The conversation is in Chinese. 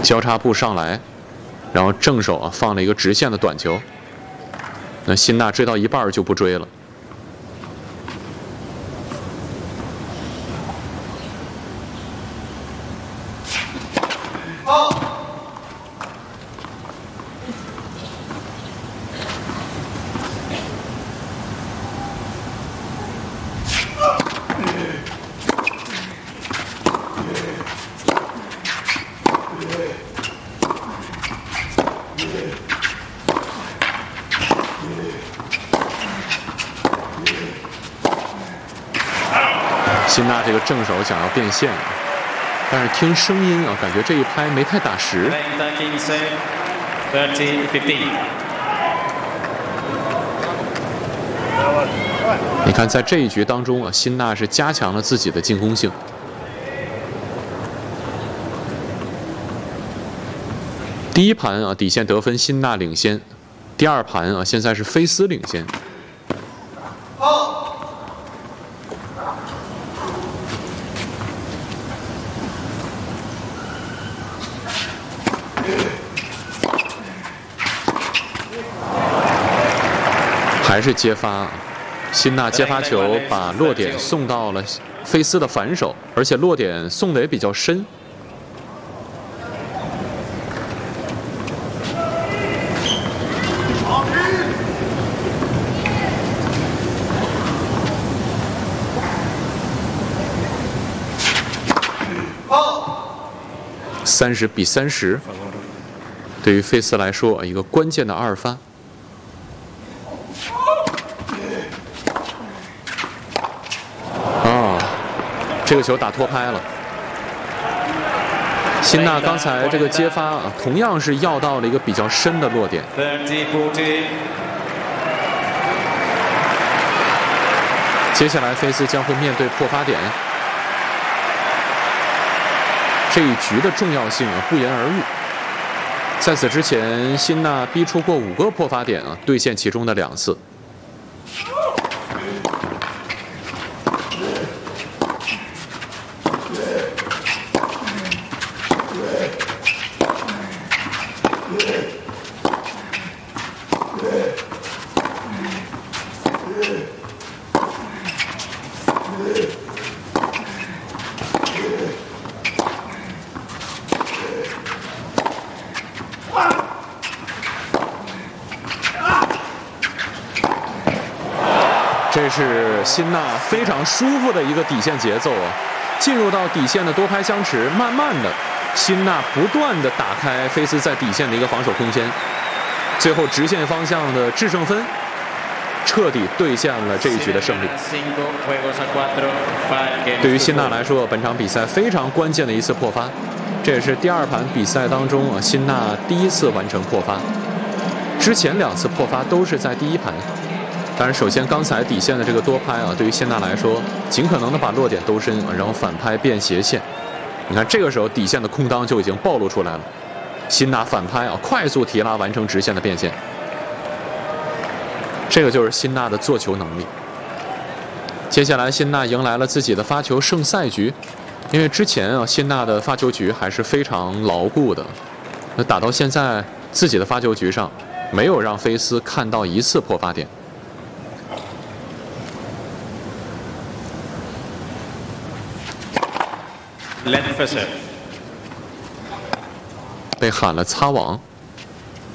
交叉步上来，然后正手放了一个直线的短球。那辛纳追到一半就不追了。辛纳这个正手想要变线，但是听声音感觉这一拍没太打实。你看，在这一局当中辛纳是加强了自己的进攻性。第一盘底线得分辛纳领先，第二盘现在是菲斯领先。还是接发，辛纳接发球把落点送到了菲斯的反手，而且落点送的也比较深。30-30，对于菲斯来说一个关键的2发。这个球打脱拍了。辛纳刚才这个接发同样是要到了一个比较深的落点。接下来菲斯将会面对破发点，这一局的重要性不言而喻。在此之前，辛纳逼出过5个破发点兑现其中的2次。这是辛纳非常舒服的一个底线节奏进入到底线的多拍相持，慢慢的，辛纳不断的打开菲斯在底线的一个防守空间，最后直线方向的制胜分，彻底兑现了这一局的胜利。对于辛纳来说，本场比赛非常关键的一次破发，这也是第2盘比赛当中辛纳第1次完成破发，之前2次破发都是在第1盘。当然，首先刚才底线的这个多拍对于辛纳来说，尽可能的把落点兜深，然后反拍变斜线。你看这个时候底线的空当就已经暴露出来了，辛纳反拍快速提拉完成直线的变线。这个就是辛纳的做球能力。接下来辛纳迎来了自己的发球胜赛局，因为之前辛纳的发球局还是非常牢固的，那打到现在自己的发球局上没有让菲斯看到1次破发点。被喊了擦网。